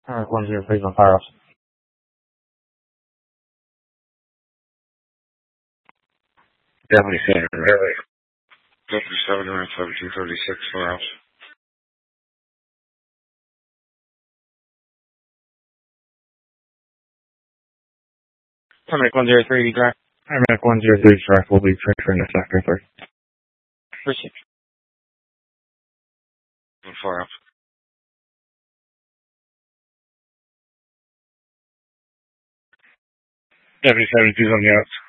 103 on fire ops. Deputy Sanders, really. Deputy 7 around 7236 fire ops. Medic 103, track. Medic 103, track will be transferring to sector 3. Proceed. On fire ops. Deputy 72 on the outs.